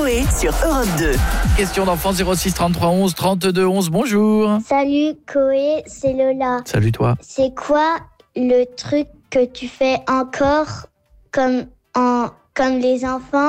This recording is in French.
Coé sur Europe 2. Question d'enfant 06 33 11 32 11. Bonjour. Salut Coé, c'est Lola. Salut toi. C'est quoi le truc que tu fais encore comme les enfants